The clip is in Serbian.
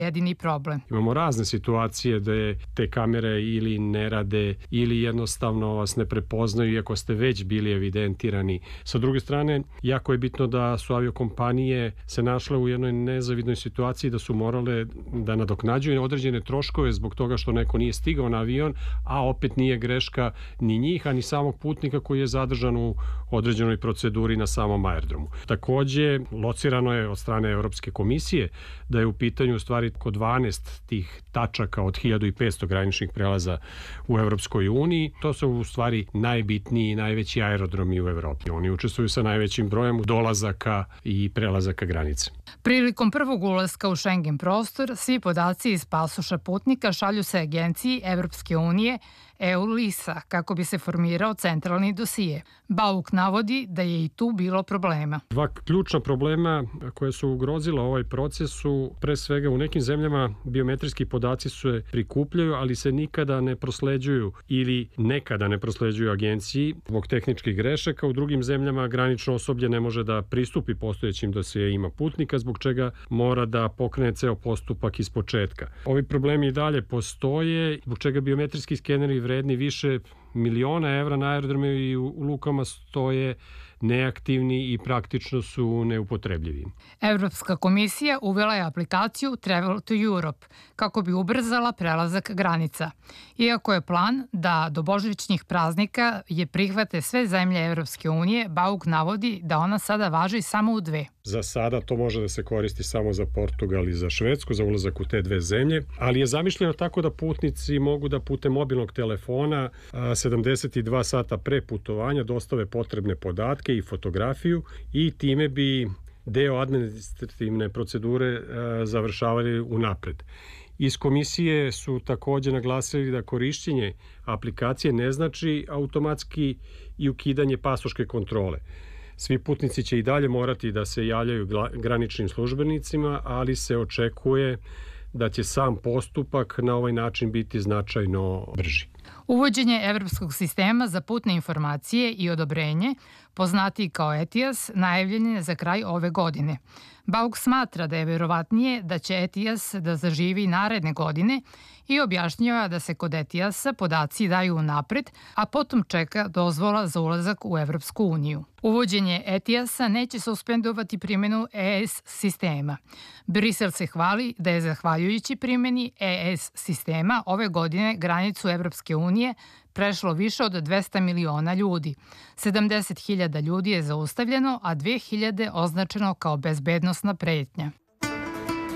jedini problem. Imamo razne situacije da te kamere ili ne rade ili jednostavno vas ne prepoznaju iako ste već bili evidentirani. Sa druge strane, jako je bitno da su aviokompanije se našle u jednoj nezavidnoj situaciji da su morale da nadoknađuju određene troškove zbog toga što neko nije stigao na avion, a opet nije greška ni njih, a ni samog putnika koji je zadržan u određenoj proceduri na samom aerodromu. Takođe, locirano je od strane Evropske komisije da je u pitanju u stvari kod 12 tih tačaka od 1500 graničnih prelaza u Evropskoj uniji. To su u stvari najbitniji i najveći aerodromi u Evropi. Oni učestvuju sa najvećim brojem dolazaka i prelazaka granice. Prilikom prvog ulaska u Schengen prostor, svi podaci iz pasoša putnika šalju se agenciji Evropske unije EU-LISA kako bi se formirao centralni dosije. Bauk navodi da je i tu bilo problema. Dva ključna problema koje su ugrozila ovaj proces su pre svega u nekim zemljama biometrijski podaci se prikupljaju, ali se nikada ne prosleđuju ili nekada ne prosleđuju agenciji zbog tehničkih grešaka. U drugim zemljama granično osoblje ne može da pristupi postojećim dosijeima putnika, zbog čega mora da pokrene ceo postupak iz početka. Ovi problemi i dalje postoje, zbog čega biometrijski skeneri vredni više miliona evra na aerodrome i u lukama stoje neaktivni i praktično su neupotrebljivi. Evropska komisija uvela je aplikaciju Travel to Europe kako bi ubrzala prelazak granica. Iako je plan da do božićnih praznika je prihvate sve zemlje Evropske unije, Bauk navodi da ona sada važi samo u dve. Za sada to može da se koristi samo za Portugal i za Švedsku, za ulazak u te dve zemlje, ali je zamišljeno tako da putnici mogu da putem mobilnog telefona 72 sata pre putovanja dostave potrebne podatke i fotografiju i time bi deo administrativne procedure završavali unapred. Iz komisije su takođe naglasili da korišćenje aplikacije ne znači automatski i ukidanje pasoške kontrole. Svi putnici će i dalje morati da se javljaju graničnim službenicima, ali se očekuje da će sam postupak na ovaj način biti značajno brži. Uvođenje evropskog sistema za putne informacije i odobrenje, poznatiji kao ETIAS, najavljen je za kraj ove godine. Bauk smatra da je verovatnije da će ETIAS da zaživi naredne godine i objašnjava da se kod ETIAS-a podaci daju unapred, a potom čeka dozvola za ulazak u Evropsku uniju. Uvođenje ETIAS-a neće suspendovati primjenu ES sistema. Brisel se hvali da je zahvaljujući primjeni ES sistema ove godine granicu Evropske unije prešlo više od 200 miliona ljudi. 70.000 ljudi je zaustavljeno, a 2.000 označeno kao bezbednosna pretnja.